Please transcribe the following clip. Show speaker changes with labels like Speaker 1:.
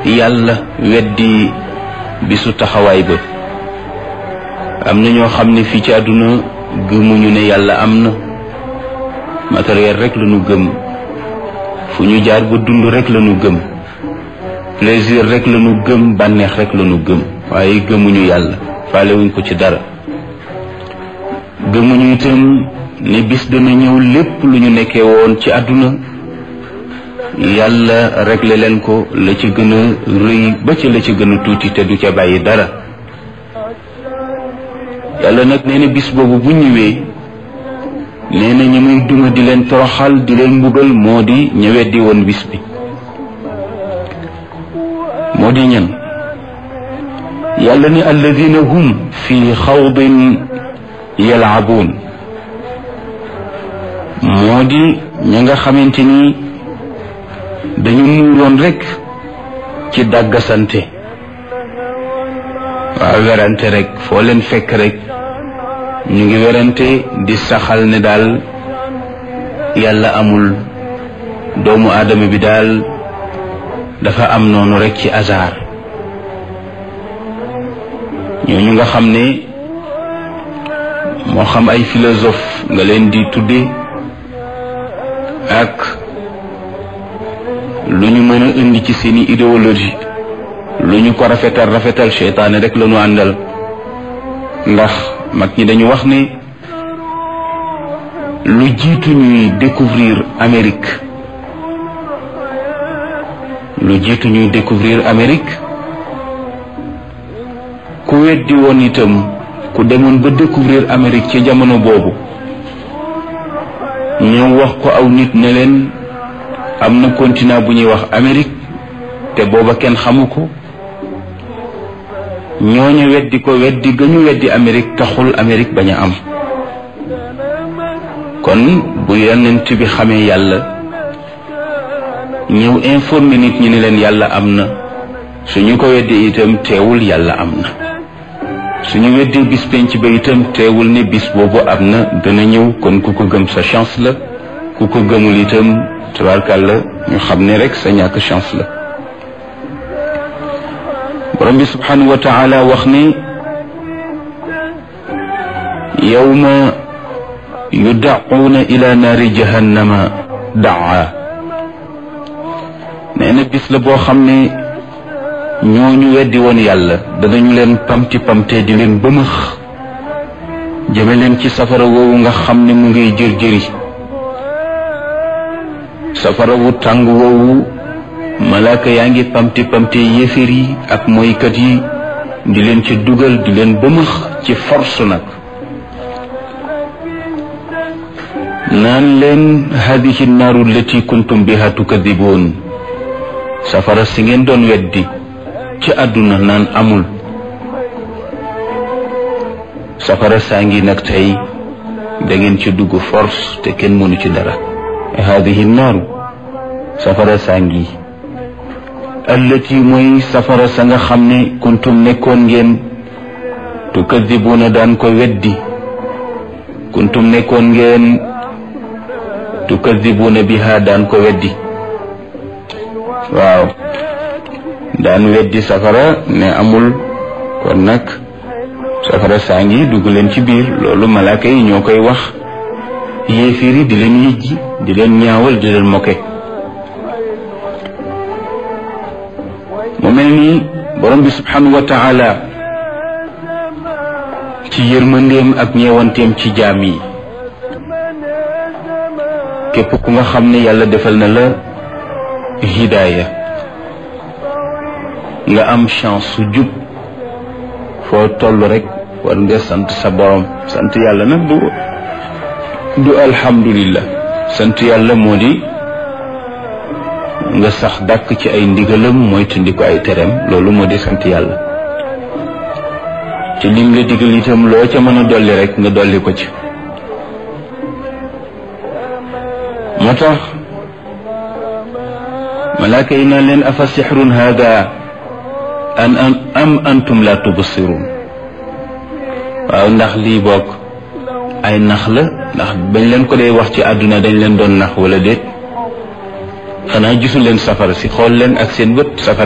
Speaker 1: yàlla weddi bisu taxawaay ba. am na ñoo xam ne fii ci àdduna gëmuñu ne yàlla am na, matériel rek la ñu gëm, fu ñu jaar ba dund rek la ñu gëm, plaisir rek la ñu gëm, bànneex rek la ñu gëm, waaye gëmuñu yàlla, faalewuñ ko ci dara. gëmuñu itam ne bis dana ñëw lépp lu ñu nekkee woon ci àdduna yàlla réglé leen ko, la ci gën a rëy ba ci la ci gën a tuuti te du ca bàyyi dara. yàlla nag nee na bis boobu bu ñëwee, nee na ñi muy duma di leen toroxal di leen mbugal moo di ña weddi woon bis bi. moo di ñan? yàlla ne alladina hum fi xawdin yalaabuun, moo di ña nga xamante ni dañu nuuroon rek ci dàggasante, waaw werante rek, foo leen fekk rek ñu ngi werante di saxal ne daal yàlla amul, doomu aadama bi daal dafa am noonu rek ci hasard. ñooñu nga xam ne moo xam ay philosophe nga leen di tudde ak lu ñu mën a indi ci seeni idéologie, lu ñu ko rafetal rafetal, seytaane rek la ñu àndal. ndax mag ñi dañu wax ne lu jiitu ñuy découvrir Amérique, ku weddi woon itam, ku demoon ba découvrir Amérique ci jamono boobu, ñëw wax ko aw nit ne leen am na continent bu ñuy wax Amérique te booba kenn xamu ko, ñooñu weddi ko, weddi gëñu weddi Amérique taxul Amérique bañ a am. kon bu yonent bi xamee yàlla, ñëw informer nit ñi ne leen yàlla am na, suñu ko weddi itam teewul yàlla am na. suñu weddee bis penc ba itam teewul ne bis boobu am na, dana ñëw. kon ku ko gëm sa chance la, ku ko gëmul itam tabarkàlla ñu xam ne rek sa ñàkk chance la. borom bi subhanahu wa taala wax ne yawma yudaquuna ila naari jahannama daa, nee na bis la boo xam ne ñooñu weddi woon yàlla danañu leen pamti pamte di leen bëmëx jëme leen ci safara woowu nga xam ne mu ngay jër-jëri. safara wu tàng woowu malaaka yaa ngi pamti pamte yéeféer yi ak moykat yi di leen ci dugal, di leen bëmëx ci force nag, naan leen hadihi naaru lati kuntum biha tukadiboon, safara si ngeen doon weddi ci àdduna naan amul, safara saa ngi nag tey da ngeen ci dugg force te kenn mënu ci dara. hadihi naaru, safara saa ngi, allati mooy safara sa nga xam ne kuntum nekkoon ngeen tukadibuuna daan ko weddi, kuntum nekkoon ngeen tukadibuuna biha daan ko weddi. waaw, daan weddi safara ne amul, kon nag safara saa ngi dugg leen ci biir. loolu malaaka yi ñoo koy wax yéeféer yi, di leen yëjji, di leen ñaawal, di leen moke. mu mel ni borom bi subhanahu wa taala ci yërmandeem ak ñeewanteem ci jaam yi, képp ku nga xam ne yàlla defal na la hidaaya, nga am chance su jub, foo toll rek war nga sant sa borom. sant yàlla nag du alhamdulillah. sant yàlla moo di nga sax dàkk ci ay ndigalam, mooy tundi ko ay tereem, loolu moo di sant yàlla. ci lim la digal itam loo ca mën a dolli rek nga dolli ko ci. moo tax malaaka yi naan leen afa sixrun hada am antum la tubsirun. waaw, ndax lii bokk ay nax la, ndax bañ leen ko dee wax ci àdduna dañ leen doon nax wala déet? xanaa gisul leen safara si, xool leen ak seen bët safara